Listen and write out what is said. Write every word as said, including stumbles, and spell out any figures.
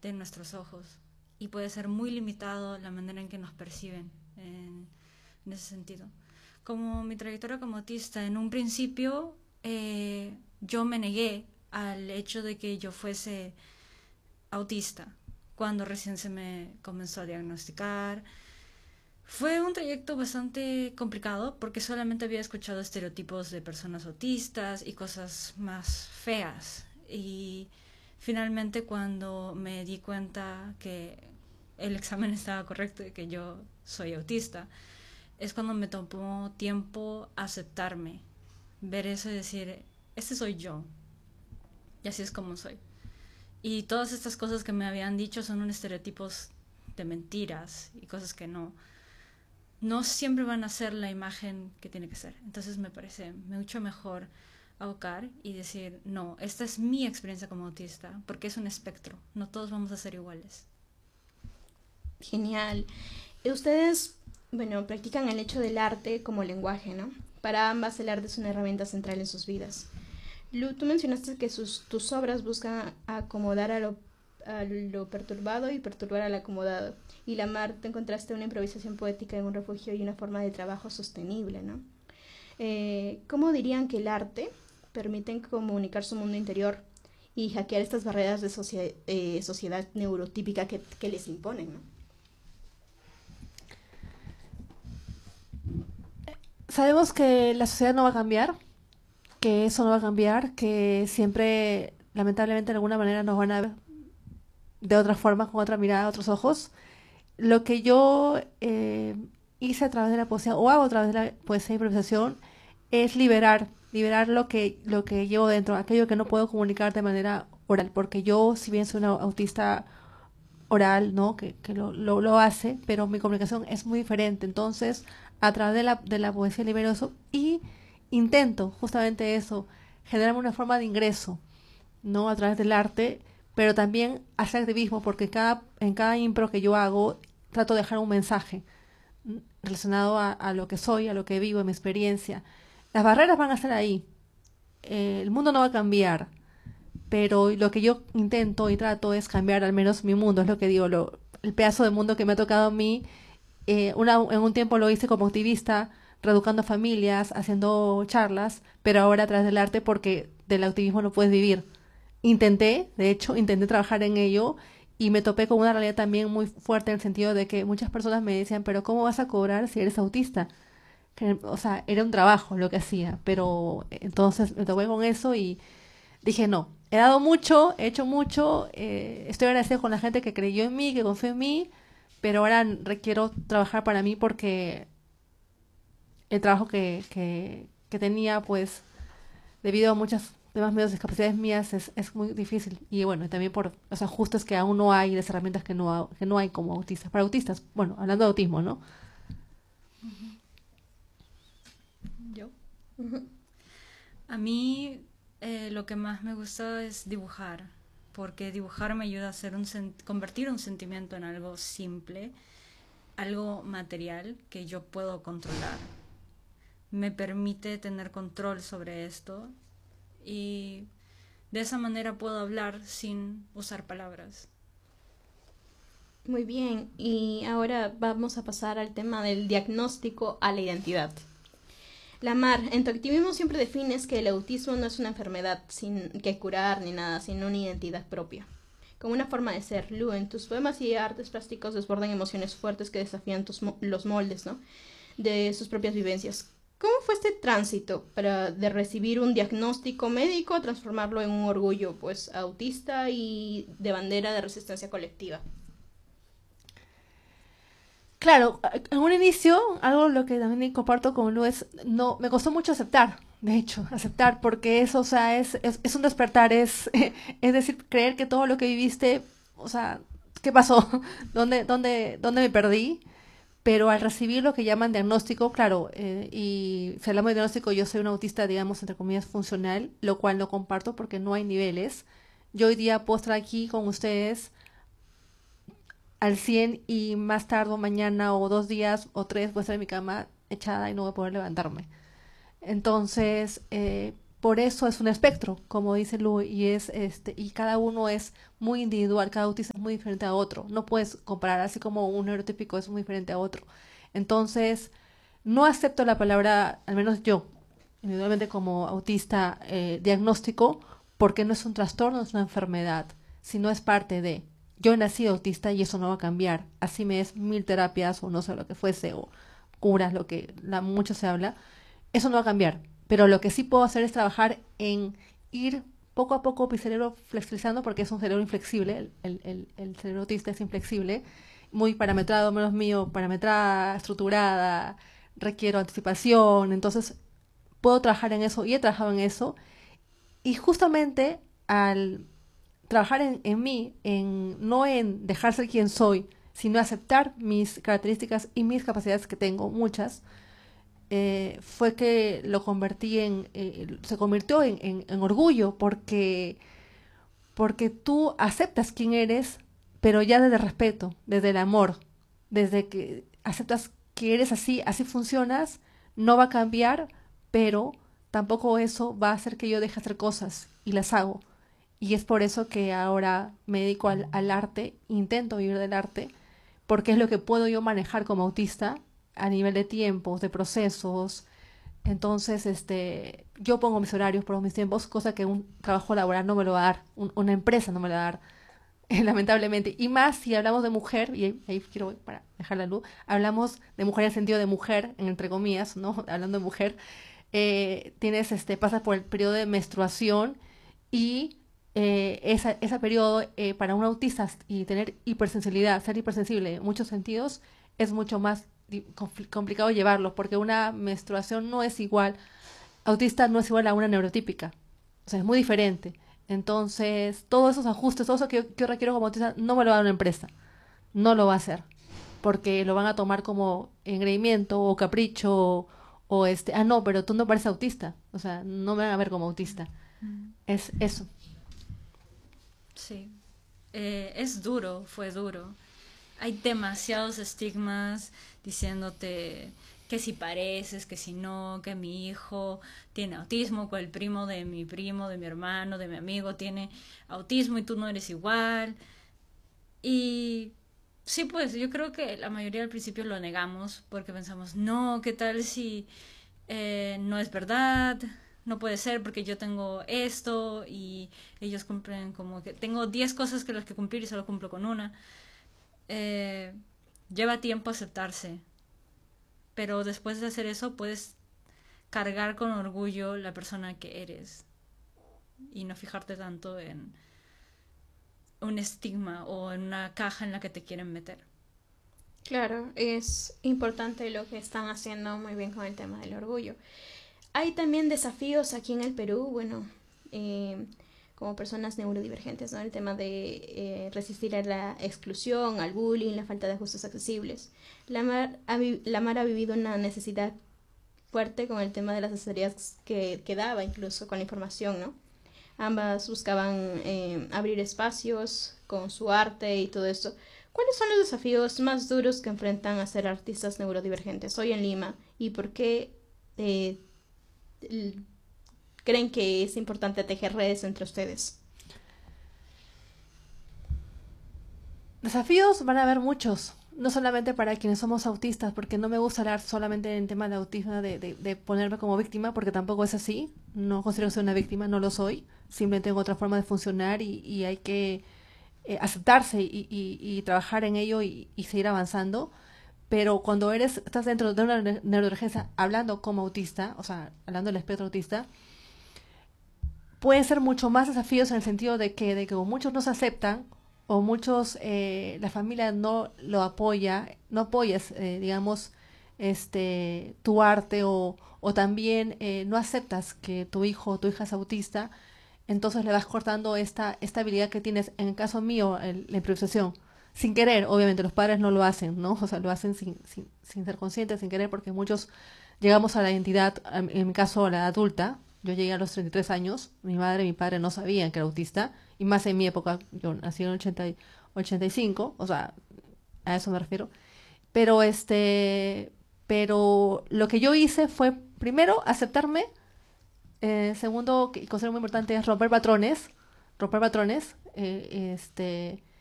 de nuestros ojos y puede ser muy limitado la manera en que nos perciben en, en ese sentido. Como mi trayectoria como autista, en un principio eh, yo me negué al hecho de que yo fuese autista cuando recién se me comenzó a diagnosticar. Fue un trayecto bastante complicado porque solamente había escuchado estereotipos de personas autistas y cosas más feas. Y finalmente cuando me di cuenta que el examen estaba correcto y que yo soy autista, es cuando me tomó tiempo aceptarme, ver eso y decir, este soy yo, y así es como soy. Y todas estas cosas que me habían dicho son unos estereotipos de mentiras y cosas que no, no siempre van a ser la imagen que tiene que ser. Entonces me parece mucho mejor abocar y decir, no, esta es mi experiencia como autista, porque es un espectro, no todos vamos a ser iguales. Genial. Ustedes, bueno, practican el hecho del arte como lenguaje, ¿no? Para ambas el arte es una herramienta central en sus vidas. Lu, tú mencionaste que sus, tus obras buscan acomodar a lo, a lo perturbado y perturbar al acomodado. Y la Mar, te encontraste una improvisación poética en un refugio y una forma de trabajo sostenible, ¿no? Eh, ¿Cómo dirían que el arte permite comunicar su mundo interior y hackear estas barreras de socie eh, sociedad neurotípica que, que les imponen, ¿no? Sabemos que la sociedad no va a cambiar, que eso no va a cambiar, que siempre, lamentablemente, de alguna manera nos van a ver de otra forma, con otra mirada, otros ojos. Lo que yo eh, hice a través de la poesía, o hago a través de la poesía e improvisación, es liberar, liberar lo que, lo que llevo dentro, aquello que no puedo comunicar de manera oral, porque yo, si bien soy una autista oral, ¿no? Que, que lo, lo, lo hace, pero mi comunicación es muy diferente. Entonces, a través de la, de la poesía libero eso y intento justamente eso, generarme una forma de ingreso, ¿no? A través del arte, pero también hacer activismo, porque cada, en cada impro que yo hago, trato de dejar un mensaje relacionado a, a lo que soy, a lo que vivo, a mi experiencia. Las barreras van a estar ahí. Eh, el mundo no va a cambiar, pero lo que yo intento y trato es cambiar al menos mi mundo, es lo que digo, lo, el pedazo de mundo que me ha tocado a mí. Eh, una, en un tiempo lo hice como activista, reeducando familias, haciendo charlas, pero ahora a través del arte porque del activismo no puedes vivir. Intenté, de hecho, intenté trabajar en ello y me topé con una realidad también muy fuerte en el sentido de que muchas personas me decían, pero ¿cómo vas a cobrar si eres autista? Que, o sea, era un trabajo lo que hacía, pero entonces me topé con eso y dije, no, he dado mucho, he hecho mucho, eh, estoy agradecido con la gente que creyó en mí, que confió en mí, pero ahora requiero trabajar para mí porque el trabajo que, que, que tenía, pues, debido a muchas demás medios discapacidades mías, es, es muy difícil. Y bueno, también por los ajustes que aún no hay, las herramientas que no, ha- que no hay como autistas. Para autistas, bueno, hablando de autismo, ¿no? Uh-huh. Yo. Uh-huh. A mí eh, lo que más me gusta es dibujar, porque dibujar me ayuda a hacer un sen- convertir un sentimiento en algo simple, algo material que yo puedo controlar. Me permite tener control sobre esto y de esa manera puedo hablar sin usar palabras. Muy bien, y ahora vamos a pasar al tema del diagnóstico a la identidad. Lamar, en tu activismo siempre defines que el autismo no es una enfermedad sin que curar ni nada, sino una identidad propia. Como una forma de ser, Lu, en tus poemas y artes plásticos desbordan emociones fuertes que desafían tus mo- los moldes, ¿no? De sus propias vivencias. ¿Cómo fue este tránsito para de recibir un diagnóstico médico a transformarlo en un orgullo, pues, autista y de bandera de resistencia colectiva? Claro, en un inicio, algo lo que también comparto con Lu es, no, me costó mucho aceptar, de hecho, aceptar, porque eso, o sea, es, es, es un despertar, es, es decir, creer que todo lo que viviste, o sea, ¿qué pasó? ¿Dónde, dónde, dónde me perdí? Pero al recibir lo que llaman diagnóstico, claro, eh, y si hablamos de diagnóstico, yo soy un autista, digamos, entre comillas, funcional, lo cual no comparto porque no hay niveles. Yo hoy día puedo estar aquí con ustedes al cien y más tarde, mañana o dos días o tres, voy a estar en mi cama echada y no voy a poder levantarme. Entonces, eh, por eso es un espectro, como dice Lu, y es este, y cada uno es muy individual, cada autista es muy diferente a otro. No puedes comparar, así como un neurotípico es muy diferente a otro. Entonces, no acepto la palabra, al menos yo, individualmente como autista eh, diagnóstico, porque no es un trastorno, no es una enfermedad, sino es parte de. Yo nací autista y eso no va a cambiar. Así me es mil terapias o no sé lo que fuese, o curas, lo que la, mucho se habla. Eso no va a cambiar. Pero lo que sí puedo hacer es trabajar en ir poco a poco mi cerebro flexibilizando, porque es un cerebro inflexible, el, el, el, el cerebro autista es inflexible, muy parametrado, menos mío, parametrada, estructurada, requiero anticipación, entonces puedo trabajar en eso y he trabajado en eso. Y justamente al trabajar en, en mí, en, no en dejar ser quien soy, sino aceptar mis características y mis capacidades que tengo, muchas, eh, fue que lo convertí en, eh, se convirtió en, en, en orgullo, porque, porque tú aceptas quién eres, pero ya desde el respeto, desde el amor, desde que aceptas que eres así, así funcionas, no va a cambiar, pero tampoco eso va a hacer que yo deje hacer cosas y las hago. Y es por eso que ahora me dedico al, al arte, intento vivir del arte, porque es lo que puedo yo manejar como autista a nivel de tiempos, de procesos. Entonces, este, yo pongo mis horarios, pongo mis tiempos, cosa que un trabajo laboral no me lo va a dar, un, una empresa no me lo va a dar, eh, lamentablemente. Y más si hablamos de mujer, y ahí, ahí quiero, para dejar la luz, hablamos de mujer en el sentido de mujer, en entre comillas, ¿no? Hablando de mujer, eh, tienes, este, pasas por el periodo de menstruación y eh, esa, ese periodo eh, para un autista y tener hipersensibilidad, ser hipersensible en muchos sentidos, es mucho más complicado llevarlo, porque una menstruación no es igual, autista no es igual a una neurotípica, o sea, es muy diferente. Entonces, todos esos ajustes, todo eso que yo, que yo requiero como autista, no me lo va a dar una empresa, no lo va a hacer, porque lo van a tomar como engreimiento o capricho, o, o este, ah, no, pero tú no pareces autista, o sea, no me van a ver como autista. Mm. Es eso. Sí, eh, es duro, fue duro. Hay demasiados estigmas diciéndote que si pareces, que si no, que mi hijo tiene autismo, que el primo de mi primo, de mi hermano, de mi amigo tiene autismo y tú no eres igual. Y sí, pues yo creo que la mayoría al principio lo negamos porque pensamos, no, ¿qué tal si eh, no es verdad? No puede ser porque yo tengo esto y ellos cumplen como que tengo diez cosas que las que cumplir y solo cumplo con una. Eh, lleva tiempo aceptarse, pero después de hacer eso puedes cargar con orgullo la persona que eres y no fijarte tanto en un estigma o en una caja en la que te quieren meter. Claro, es importante lo que están haciendo muy bien con el tema del orgullo. Hay también desafíos aquí en el Perú, bueno, eh, como personas neurodivergentes, ¿no? El tema de eh, resistir a la exclusión, al bullying, la falta de ajustes accesibles. La Mar ha, la Mar ha vivido una necesidad fuerte con el tema de las asesorías que, que daba, incluso con la información, ¿no? Ambas buscaban eh, abrir espacios con su arte y todo esto. ¿Cuáles son los desafíos más duros que enfrentan a ser artistas neurodivergentes hoy en Lima? ¿Y por qué eh, creen que es importante tejer redes entre ustedes? Desafíos van a haber muchos, no solamente para quienes somos autistas, porque no me gusta hablar solamente en tema de autismo, de, de, de ponerme como víctima, porque tampoco es así. No considero que soy una víctima, no lo soy. Simplemente tengo otra forma de funcionar y, y hay que eh, aceptarse y, y, y trabajar en ello y, y seguir avanzando. Pero cuando eres, estás dentro de una neurodivergencia hablando como autista, o sea, hablando del espectro autista, pueden ser mucho más desafíos en el sentido de que, de que muchos no se aceptan o muchos, eh, la familia no lo apoya, no apoyas, eh, digamos, este, tu arte o, o también eh, no aceptas que tu hijo o tu hija es autista, entonces le vas cortando esta, esta habilidad que tienes, en el caso mío, el, la improvisación. Sin querer, obviamente, los padres no lo hacen, ¿no? O sea, lo hacen sin, sin, sin ser conscientes, sin querer, porque muchos llegamos a la identidad, en mi caso, a la adulta. Yo llegué a los treinta y tres años, mi madre y mi padre no sabían que era autista, y más en mi época, yo nací en el ochenta, ochenta y cinco, o sea, a eso me refiero. Pero, este, pero lo que yo hice fue, primero, aceptarme Eh, segundo, que considero muy importante, es romper patrones, romper patrones, eh, este,